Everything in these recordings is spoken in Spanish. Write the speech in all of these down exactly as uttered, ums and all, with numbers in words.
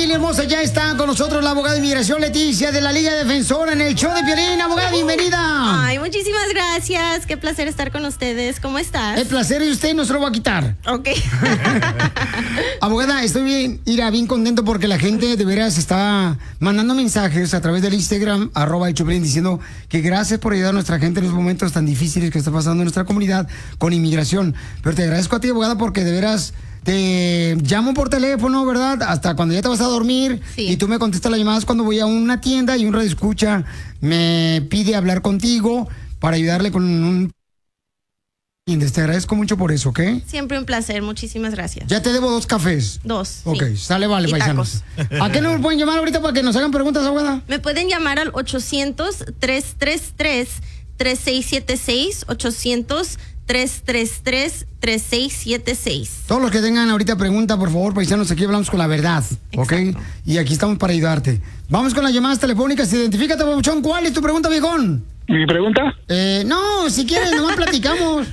familia hermosa, ya está con nosotros la abogada de inmigración Leticia de la Liga Defensora en el show de Piolín. Abogada, bienvenida. Ay, muchísimas gracias. Qué placer estar con ustedes. ¿Cómo estás? El placer de usted no se lo va a quitar. Ok. Abogada, estoy bien, ira, bien contento porque la gente de veras está mandando mensajes a través del Instagram, arroba el Choplin, diciendo que gracias por ayudar a nuestra gente en los momentos tan difíciles que está pasando en nuestra comunidad con inmigración. Pero te agradezco a ti, abogada, porque de veras te llamo por teléfono, ¿verdad? Hasta cuando ya te vas a dormir, sí. Y tú me contestas las llamadas cuando voy a una tienda y un radioescucha me pide hablar contigo para ayudarle con un... Te agradezco mucho por eso, ¿ok? Siempre un placer, muchísimas gracias. Ya te debo dos cafés. Dos. Ok, sí. sale, vale, y paisanos. Tacos. ¿A qué nos pueden llamar ahorita para que nos hagan preguntas, abogada? Me pueden llamar al ochocientos, tres tres tres, tres seis siete seis, ochocientos, tres tres tres, tres seis siete seis. Todos los que tengan ahorita pregunta, por favor, paisanos, aquí hablamos con la verdad, ¿ok? Exacto. Y aquí estamos para ayudarte. Vamos con las llamadas telefónicas. Identifícate, babuchón. ¿Cuál es tu pregunta, viejón? ¿Mi pregunta? Eh, no, si quieres, nomás platicamos.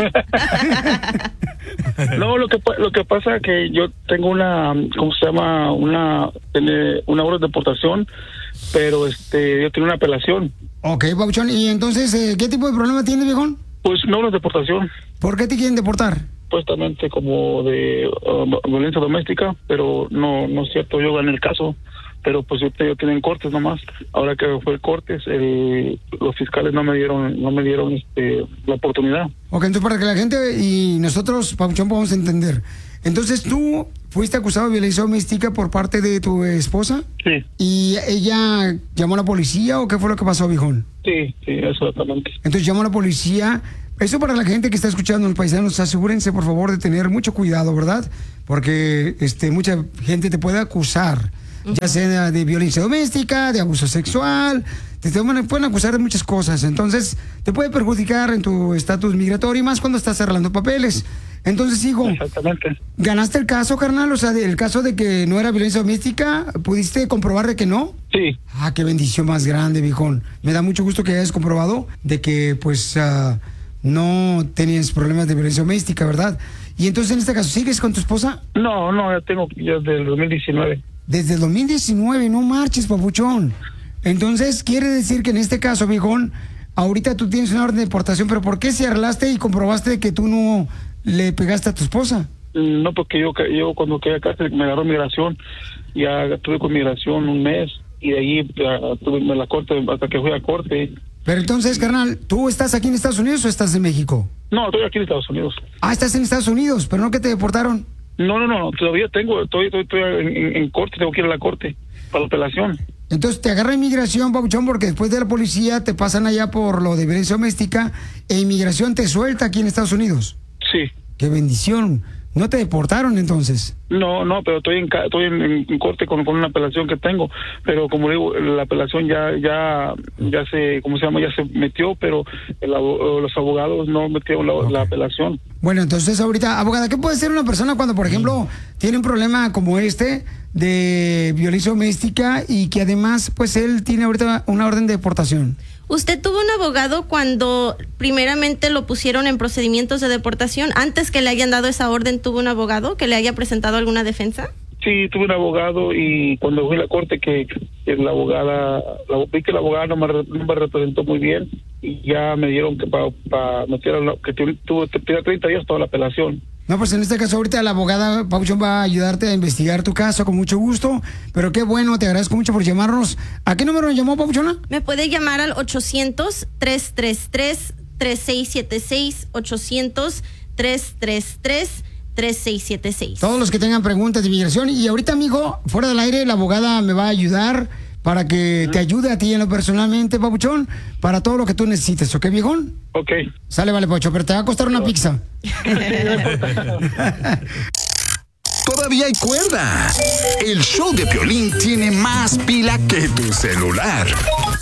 No, lo que lo que pasa es que yo tengo una, ¿cómo se llama? Una una orden de deportación, pero este yo tengo una apelación. Ok, babuchón. ¿Y entonces eh, qué tipo de problema tienes, viejón? Pues no una deportación. ¿Por qué te quieren deportar? Supuestamente como de uh, violencia doméstica, pero no no es cierto, yo gané el caso. Pero pues yo, yo tienen cortes nomás. Ahora que fue el cortes, el, los fiscales no me dieron no me dieron este la oportunidad. Ok, entonces para que la gente y nosotros, Papuchón, podamos entender. Entonces tú fuiste acusado de violencia doméstica por parte de tu esposa. Sí. ¿Y ella llamó a la policía o qué fue lo que pasó, viejón? Sí, sí, exactamente. Entonces llamó a la policía. Eso para la gente que está escuchando, los paisanos, asegúrense por favor de tener mucho cuidado, ¿verdad? Porque este mucha gente te puede acusar, ya sea de violencia doméstica, de abuso sexual, te, te pueden acusar de muchas cosas, entonces te puede perjudicar en tu estatus migratorio y más cuando estás arreglando papeles. Entonces, hijo, exactamente. ¿Ganaste el caso, carnal? O sea, el caso de que no era violencia doméstica, ¿pudiste comprobar de que no? Sí. Ah, qué bendición más grande, viejón. Me da mucho gusto que hayas comprobado de que, pues, uh, no tenías problemas de violencia doméstica, ¿verdad? Y entonces, en este caso, ¿sigues con tu esposa? No, no, ya tengo ya desde el dos mil diecinueve. Desde el dos mil diecinueve, no marches, papuchón. Entonces, quiere decir que en este caso, viejón, ahorita tú tienes una orden de deportación, pero ¿por qué si arreglaste y comprobaste que tú no le pegaste a tu esposa? No, porque yo, yo cuando quedé acá me agarró migración, ya estuve con migración un mes y de ahí ya, tuve en la corte hasta que fui a corte. Pero entonces, carnal, ¿tú estás aquí en Estados Unidos o estás en México? No, estoy aquí en Estados Unidos. Ah, estás en Estados Unidos, pero no que te deportaron. No, no, no, todavía tengo, estoy, estoy, estoy en, en corte, tengo que ir a la corte para la apelación. Entonces te agarra inmigración, papuchón, porque después de la policía te pasan allá por lo de violencia doméstica e inmigración te suelta aquí en Estados Unidos. Sí. Qué bendición. ¿No te deportaron entonces? No, no, pero estoy en estoy en, en corte con, con una apelación que tengo, pero como digo, la apelación ya ya ya se, ¿cómo se llama? Ya se metió, pero el, los abogados no metieron la, okay. la apelación. Bueno, entonces ahorita, abogada, ¿qué puede hacer una persona cuando, por ejemplo, tiene un problema como este de violencia doméstica y que además, pues él tiene ahorita una orden de deportación? ¿Usted tuvo un abogado cuando primeramente lo pusieron en procedimientos de deportación? Antes que le hayan dado esa orden, ¿tuvo un abogado que le haya presentado alguna defensa? Sí, tuve un abogado y cuando fui a la corte que, que la abogada, la, vi que la abogada no me, no me representó muy bien y ya me dieron que para pa meter a la, que tuvo treinta días toda la apelación. No, pues en este caso ahorita la abogada Papuchón va a ayudarte a investigar tu caso con mucho gusto, pero qué bueno, te agradezco mucho por llamarnos. ¿A qué número llamó, Papuchona? Me puede llamar al ochocientos, tres tres tres, tres seis siete seis, ochocientos, tres tres tres, tres seis siete seis. Todos los que tengan preguntas de inmigración. Y ahorita, amigo, fuera del aire, la abogada me va a ayudar para que te ayude a ti en lo personalmente, Papuchón, para todo lo que tú necesites, ¿ok, viejón? Ok. Sale, vale, Pacho, pero te va a costar una pizza. Todavía hay cuerda. El show de Piolín tiene más pila que tu celular.